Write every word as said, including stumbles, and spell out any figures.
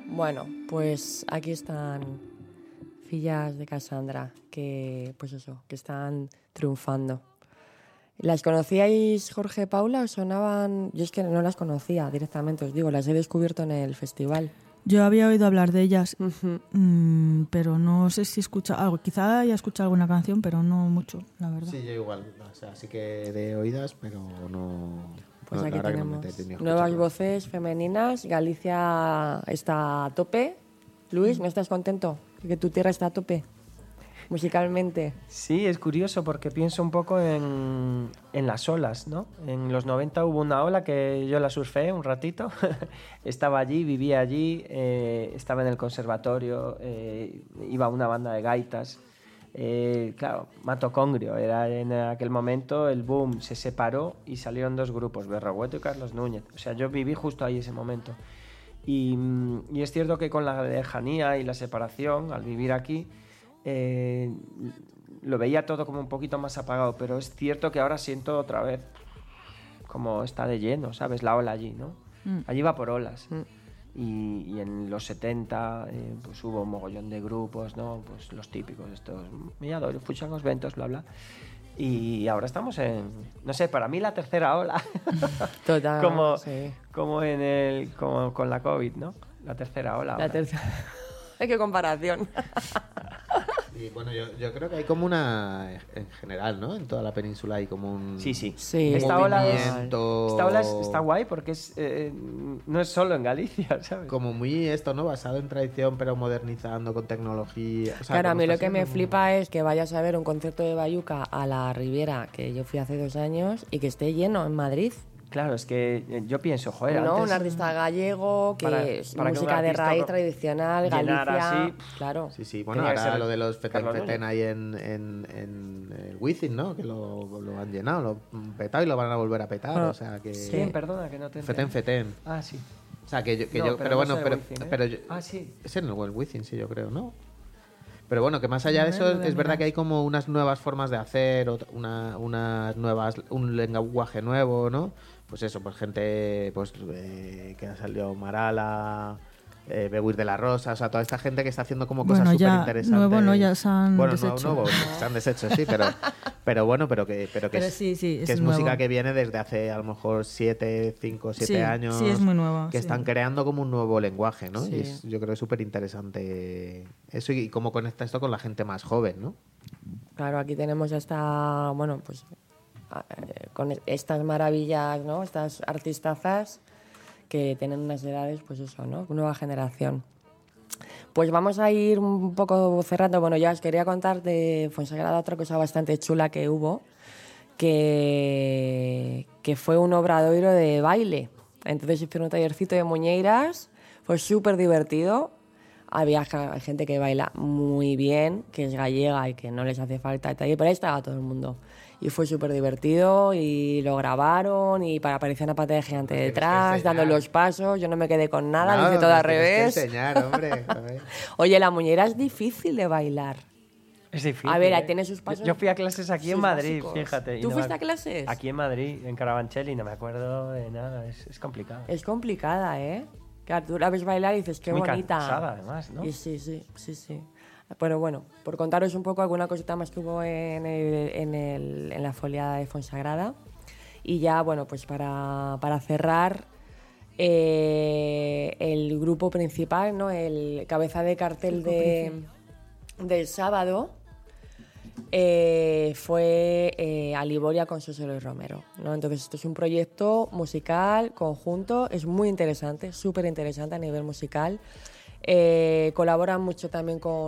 Bueno, pues aquí están fillas de Cassandra, que pues eso, que están triunfando. ¿Las conocíais, Jorge, Paula? ¿Os sonaban? Yo es que no las conocía directamente, os digo, las he descubierto en el festival. Yo había oído hablar de ellas, Uh-huh. mmm, pero no sé si he escuchado algo. Quizá haya escuchado alguna canción, pero no mucho, la verdad. Sí, yo igual. O sea, sí que de oídas, pero no... Pues no, aquí la verdad tenemos que no me he tenido nuevas escuchado. voces femeninas. Galicia está a tope. Luis, ¿no estás contento de que tu tierra está a tope musicalmente? Sí, es curioso porque pienso un poco en, en las olas, ¿no? En los noventa hubo una ola que yo la surfé un ratito. Estaba allí, vivía allí, eh, estaba en el conservatorio, eh, iba a una banda de gaitas. Eh, claro, Mato Congrio era en aquel momento el boom, se separó y salieron dos grupos, Berrogueto y Carlos Núñez. O sea, yo viví justo ahí ese momento. Y, y es cierto que con la lejanía y la separación, al vivir aquí, eh, lo veía todo como un poquito más apagado, pero es cierto que ahora siento otra vez como está de lleno, ¿sabes? La ola allí, ¿no? Mm. Allí va por olas. Mm. Y, y en los setenta eh, pues hubo un mogollón de grupos, ¿no? Pues los típicos, estos Milladoiro, Fuchan os Ventos, bla, bla. Y ahora estamos en, no sé, para mí la tercera ola. Total, como, sí. como, en el, como con la COVID, ¿no? La tercera ola. La tercera. ¡Qué comparación! Y bueno, yo, yo creo que hay como una, en general, ¿no? En toda la península hay como un Sí, sí. sí. Esta ola, es, movimiento... esta ola es, está guay porque es, eh, no es solo en Galicia, ¿sabes? Como muy esto, ¿no? Basado en tradición, pero modernizando con tecnología. O sea, claro, a mí lo que me como... flipa es que vayas a ver un concierto de Bayuca a la Riviera, que yo fui hace dos años, y que esté lleno en Madrid. Claro, es que yo pienso, joder, no, antes... un artista gallego, que para, es para música de raíz tradicional, Galicia, así, claro. Sí, sí, bueno, ahora lo de los Feten Feten ahí en, en, en el Wizzing, ¿no? Que lo, lo han llenado, lo han petado y lo van a volver a petar, ah, o sea que... Sí, perdona, que no te Feten Feten. Ah, sí. O sea, que yo... Que no, yo pero pero no bueno, sé pero... Wizzing, ¿eh? pero yo, ah, sí. Es en el Wizzing, sí, yo creo, ¿no? Pero bueno, que más allá de eso, es verdad que hay como unas nuevas formas de hacer, una, unas nuevas, un lenguaje nuevo, ¿no? Pues eso, pues gente pues eh, que ha salido Marala, eh, Beguir de la Rosa, o sea, toda esta gente que está haciendo como cosas bueno, súper interesantes. Nuevo no, ya se han bueno, deshecho. Nuevo, nuevo, se han deshecho, sí, pero, pero bueno, pero que, pero que pero es, sí, sí, que es, es música que viene desde hace a lo mejor siete, cinco, siete sí, años. Sí, es muy nueva. Que sí. están creando como un nuevo lenguaje, ¿no? Sí. Y es, yo creo que es súper interesante eso y cómo conecta esto con la gente más joven, ¿no? Claro, aquí tenemos esta, bueno, pues con estas maravillas, ¿no? Estas artistazas que tienen unas edades, pues eso, ¿no? Nueva generación. Pues vamos a ir un poco cerrando. Bueno, ya os quería contar de Fuensagrada otra cosa bastante chula que hubo, que, que fue un obradoiro de baile. Entonces hicieron un tallercito de muñeiras, fue súper divertido. Había gente que baila muy bien, que es gallega y que no les hace falta el taller, pero ahí estaba todo el mundo. Y fue súper divertido y lo grabaron y aparecía una pantalla gigante detrás, dando los pasos. Yo no me quedé con nada, no, lo hice todo al revés. Que enseñar, hombre. Oye, la muñeira es difícil de bailar. Es difícil. A ver, ¿eh? tiene sus pasos. Yo fui a clases aquí en Madrid, básicos. fíjate. ¿Tú no fuiste me... a clases? Aquí en Madrid, en Carabanchel, y no me acuerdo de nada. Es, es complicado. Es complicada, ¿eh? Claro, tú la ves bailar y dices, qué muy bonita. Cansada, además, ¿no? Y sí, sí, sí, sí. Pero bueno, por contaros un poco alguna cosita más que hubo en, el, en, el, en la foliada de Fuensagrada. Y ya, bueno, pues para, para cerrar, eh, el grupo principal, ¿no? El cabeza de cartel de, del sábado eh, fue eh, Aliboria con Soselo y Romero, ¿no? Entonces esto es un proyecto musical conjunto, es muy interesante, súper interesante a nivel musical. Eh, colaboran mucho también con